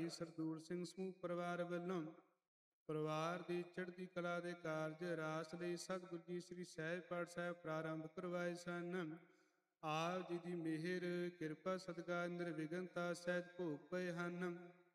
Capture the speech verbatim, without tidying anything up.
ਭਾਈ ਸਰਦੂਲ ਸਿੰਘ ਸਮੂਹ ਪਰਿਵਾਰ ਵੱਲੋਂ ਪਰਿਵਾਰ ਦੀ ਚੜ੍ਹਦੀ ਕਲਾ ਦੇ ਕਾਰਜ ਰਾਸ ਲਈ ਸਤਿਗੁਰੂ ਜੀ ਸ੍ਰੀ ਸਹਿਜ ਪਾਠ ਸਾਹਿਬ ਪ੍ਰਾਰੰਭ ਕਰਵਾਏ ਸਨ। ਆਪ ਜੀ ਦੀ ਮਿਹਰ ਕਿਰਪਾ ਸਦਕਾ ਨਿਰਵਿਘਨਤਾ ਸਹਿਜ ਭੋਗ ਪਏ ਹਨ।